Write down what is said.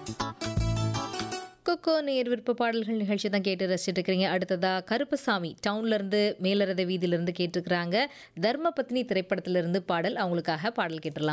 கொக்கோ நேர் விருப்ப பாடல்கள் நிகழ்ச்சி தான் கேட்டு ரசிச்சுட்டு இருக்கிறீங்க. அடுத்ததா கருப்பசாமி டவுன்ல இருந்து மேலரத வீதியில இருந்து கேட்டிருக்கிறாங்க. தர்மபத்னி திரைப்படத்திலிருந்து பாடல் அவங்களுக்காக பாடல் கேட்டுடலாம்.